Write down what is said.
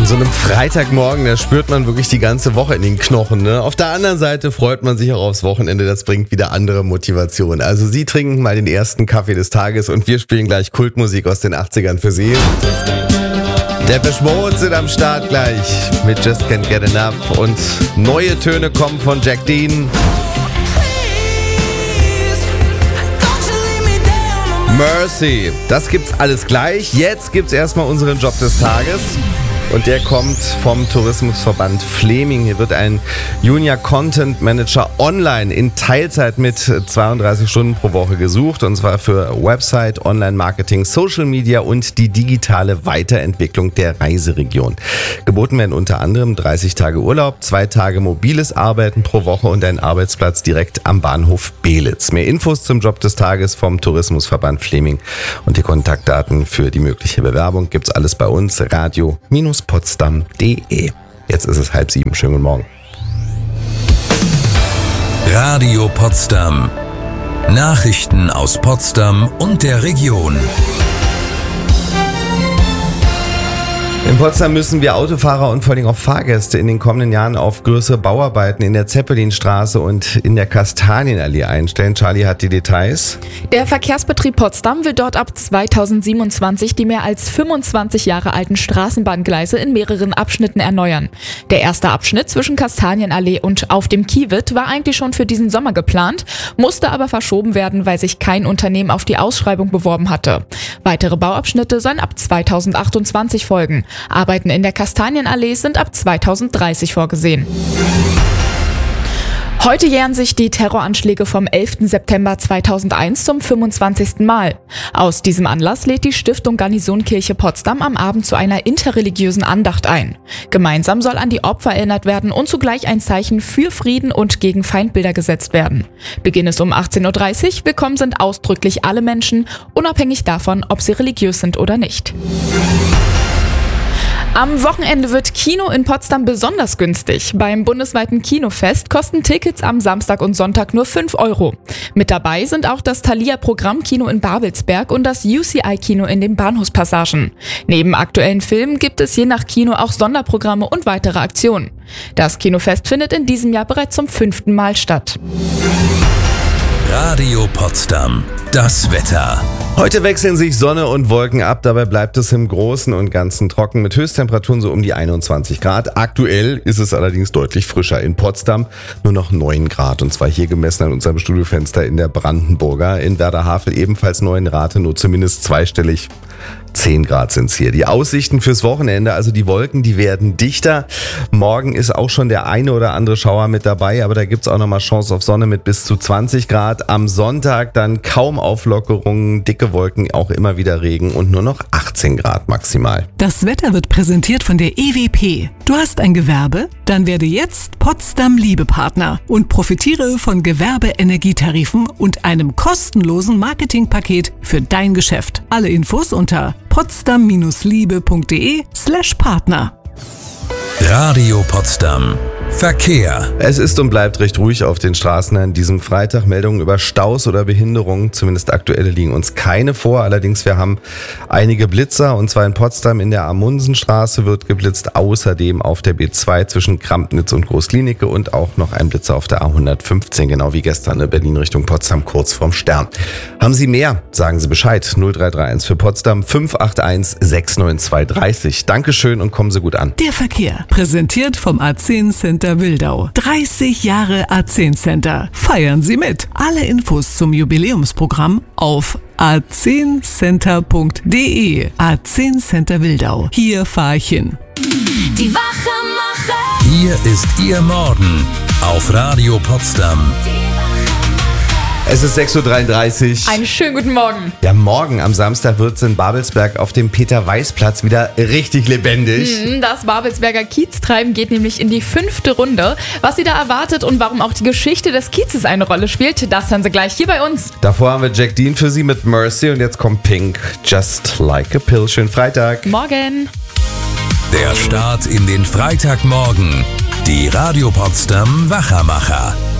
An so einem Freitagmorgen, da spürt man wirklich die ganze Woche in den Knochen. Ne? Auf der anderen Seite freut man sich auch aufs Wochenende, das bringt wieder andere Motivation. Also Sie trinken mal den ersten Kaffee des Tages und wir spielen gleich Kultmusik aus den 80ern für Sie. Depeche Mode sind am Start gleich mit Just Can't Get Enough und neue Töne kommen von Jack Dean. Mercy, das gibt's alles gleich. Jetzt gibt's erstmal unseren Job des Tages. Und der kommt vom Tourismusverband Fleming. Hier wird ein Junior Content Manager online in Teilzeit mit 32 Stunden pro Woche gesucht. Und zwar für Website, Online-Marketing, Social Media und die digitale Weiterentwicklung der Reiseregion. Geboten werden unter anderem 30 Tage Urlaub, 2 Tage mobiles Arbeiten pro Woche und ein Arbeitsplatz direkt am Bahnhof Beelitz. Mehr Infos zum Job des Tages vom Tourismusverband Fleming und die Kontaktdaten für die mögliche Bewerbung gibt's alles bei uns. Radio-Potsdam.de. Jetzt ist es 6:30. Schönen guten Morgen. Radio Potsdam. Nachrichten aus Potsdam und der Region. In Potsdam müssen wir Autofahrer und vor allem auch Fahrgäste in den kommenden Jahren auf größere Bauarbeiten in der Zeppelinstraße und in der Kastanienallee einstellen. Charlie hat die Details. Der Verkehrsbetrieb Potsdam will dort ab 2027 die mehr als 25 Jahre alten Straßenbahngleise in mehreren Abschnitten erneuern. Der erste Abschnitt zwischen Kastanienallee und auf dem Kiewit war eigentlich schon für diesen Sommer geplant, musste aber verschoben werden, weil sich kein Unternehmen auf die Ausschreibung beworben hatte. Weitere Bauabschnitte sollen ab 2028 folgen. Arbeiten in der Kastanienallee sind ab 2030 vorgesehen. Heute jähren sich die Terroranschläge vom 11. September 2001 zum 25. Mal. Aus diesem Anlass lädt die Stiftung Garnisonkirche Potsdam am Abend zu einer interreligiösen Andacht ein. Gemeinsam soll an die Opfer erinnert werden und zugleich ein Zeichen für Frieden und gegen Feindbilder gesetzt werden. Beginn ist um 18.30 Uhr. Willkommen sind ausdrücklich alle Menschen, unabhängig davon, ob sie religiös sind oder nicht. Am Wochenende wird Kino in Potsdam besonders günstig. Beim bundesweiten Kinofest kosten Tickets am Samstag und Sonntag nur 5 €. Mit dabei sind auch das Thalia Programmkino in Babelsberg und das UCI-Kino in den Bahnhofspassagen. Neben aktuellen Filmen gibt es je nach Kino auch Sonderprogramme und weitere Aktionen. Das Kinofest findet in diesem Jahr bereits zum 5. Mal statt. Radio Potsdam. Das Wetter. Heute wechseln sich Sonne und Wolken ab, dabei bleibt es im Großen und Ganzen trocken mit Höchsttemperaturen so um die 21 Grad. Aktuell ist es allerdings deutlich frischer. In Potsdam nur noch 9 Grad und zwar hier gemessen an unserem Studiofenster in der Brandenburger. In Werder-Havel ebenfalls 9 Grad, nur zumindest zweistellig. 10 Grad sind's hier. Die Aussichten fürs Wochenende, also die Wolken, die werden dichter. Morgen ist auch schon der eine oder andere Schauer mit dabei, aber da gibt's auch nochmal Chance auf Sonne mit bis zu 20 Grad. Am Sonntag dann kaum Auflockerungen, dicke Wolken, auch immer wieder Regen und nur noch 18 Grad maximal. Das Wetter wird präsentiert von der EWP. Du hast ein Gewerbe? Dann werde jetzt Potsdam Liebepartner und profitiere von Gewerbeenergietarifen und einem kostenlosen Marketingpaket für dein Geschäft. Alle Infos unter potsdam-liebe.de/Partner. Radio Potsdam. Verkehr. Es ist und bleibt recht ruhig auf den Straßen an diesem Freitag. Meldungen über Staus oder Behinderungen, zumindest aktuelle, liegen uns keine vor. Allerdings, wir haben einige Blitzer und zwar in Potsdam in der Amundsenstraße wird geblitzt. Außerdem auf der B2 zwischen Krampnitz und Großklinike und auch noch ein Blitzer auf der A115, genau wie gestern in Berlin Richtung Potsdam kurz vorm Stern. Haben Sie mehr? Sagen Sie Bescheid. 0331 für Potsdam 581 69230. Dankeschön und kommen Sie gut an. Der Verkehr, präsentiert vom A10 Center Wildau. 30 Jahre A10 Center. Feiern Sie mit. Alle Infos zum Jubiläumsprogramm auf a10center.de. A10 Center Wildau. Hier fahre ich hin. Die Wachemacher. Hier ist Ihr Morgen auf Radio Potsdam. Es ist 6:33 Uhr. Einen schönen guten Morgen. Ja, morgen am Samstag wird es in Babelsberg auf dem Peter-Weiß-Platz wieder richtig lebendig. Das Babelsberger Kieztreiben geht nämlich in die 5. Runde. Was sie da erwartet und warum auch die Geschichte des Kiezes eine Rolle spielt, das hören Sie gleich hier bei uns. Davor haben wir Jack Dean für Sie mit Mercy und jetzt kommt Pink, Just Like a Pill. Schönen Freitag. Morgen. Der Start in den Freitagmorgen. Die Radio Potsdam Wachamacher.